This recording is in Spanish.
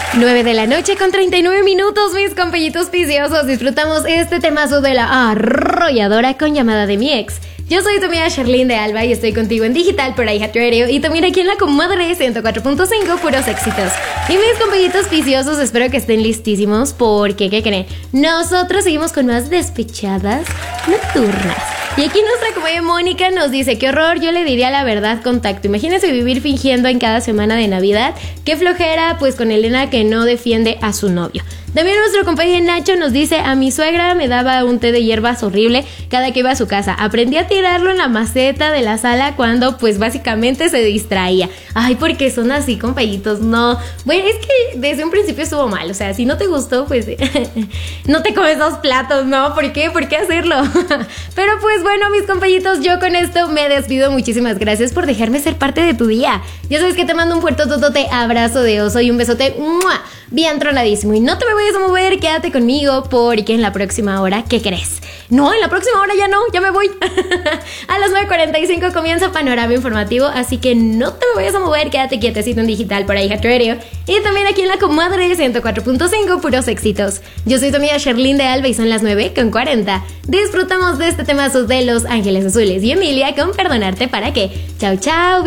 9 de la noche con 39 minutos, mis compañitos viciosos. Disfrutamos este temazo de la arrolladora con Llamada de mi ex. Yo soy tu amiga Sherlyn de Alba y estoy contigo en digital por iHeartRadio y también aquí en la comadre 104.5, puros éxitos. Y mis compañitos viciosos, espero que estén listísimos porque, ¿qué creen? Nosotros seguimos con más despechadas nocturnas. Y aquí nuestra comadre Mónica nos dice: qué horror, yo le diría la verdad con tacto. Imagínense vivir fingiendo en cada semana de Navidad. Qué flojera, pues con Elena que no defiende a su novio. También nuestro compañero Nacho nos dice: a mi suegra me daba un té de hierbas horrible cada que iba a su casa. Aprendí a tirarlo en la maceta de la sala cuando pues básicamente se distraía. Ay, porque son así, compañitos, no. Bueno, es que desde un principio estuvo mal. O sea, si no te gustó, pues no te comes 2 platos, ¿no? ¿Por qué? ¿Por qué hacerlo? Pero pues bueno, mis compañitos, yo con esto me despido. Muchísimas gracias por dejarme ser parte de tu día. Ya sabes que te mando un fuerte totote abrazo de oso y un besote ¡mua! Bien tronadísimo. Y no te me vayas a mover, quédate conmigo porque en la próxima hora, ¿qué crees? No, en la próxima hora ya no, ya me voy. A las 9:45 comienza Panorama Informativo, así que no te me vayas a mover, quédate quietecito en digital por iHeartRadio y también aquí en la comadre 104.5, puros éxitos. Yo soy tu amiga Sherlyn de Alba y son las 9:40. Disfrutamos de este temazo de Los Ángeles Azules y Emilia con Perdonarte para qué. Chau, chau.